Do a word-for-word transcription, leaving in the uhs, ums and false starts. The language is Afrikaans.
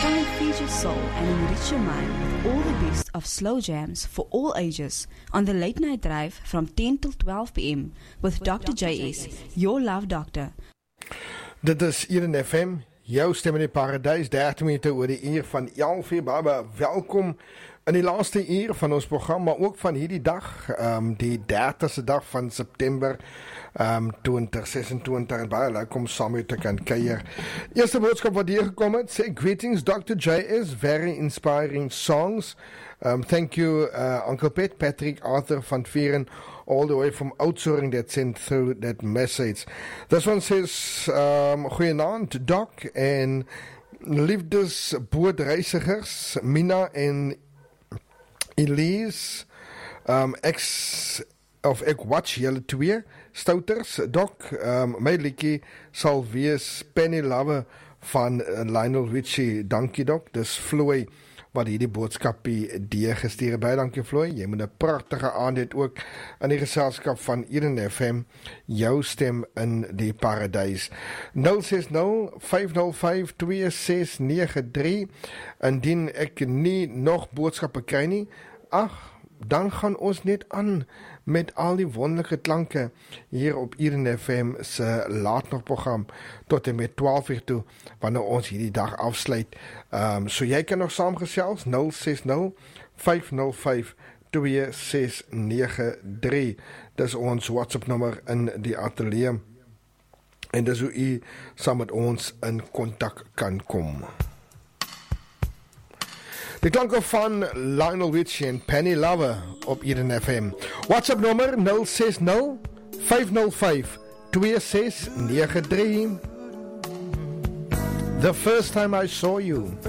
and feed your soul and enrich your mind with all the best of slow jams for all ages on the Late Night Drive from ten till twelve p.m. with Doctor J S, your love doctor. Dit is hier in F M, jou stem in die paradijs, dertien minute oor die uur van elf uur, baba, welkom in die laaste uur van ons programma, maar ook van hierdie dag, um, die dertigste dag van September um, twintig sesentwintig, en baie leuk om saam met te kan kuier. Eerste boodskap wat hier gekom het, sê greetings Doctor J S, very inspiring songs. Um, thank you uh, Uncle Pet, Patrick, Arthur van Vieren, all the way from Oudtshoorn that sent through that message. This one says, um, goeienaand Doc en liefdesbootreisigers, Mina en Elise, um, ex, of ek watch julle twee, stouters, Doc, um, my liedjie sal wees Penny Lover van uh, Lionel Richie, dankie Doc, dis Floy, wat hierdie boodskapie deurgestuur. Baie dankie Floy, jy moet 'n pragtige aand hê ook in die geselskap van Eden F M, jou stem in die paradijs. nul ses nul vyf nul vyf twee ses nege drie. Indien ek nie nog boodskappe kry nie, ag, dan gaan ons net aan met al die wonderlike klanke hier op Eden F M se laatnagprogram tot en met twaalf uur toe, wanneer ons hierdie dag afsluit. Um, so jy kan nog saamgesels, nul ses nul vyf nul vyf twee ses nege drie. Dis ons WhatsApp nommer in die ateljee. En dis hoe u saam met ons in kontak kan kom. De klanken van Lionel Richie en Penny Lover op Eden F M. WhatsApp nummer nul ses nul vyf nul vyf twee ses nege drie. The first time I saw you.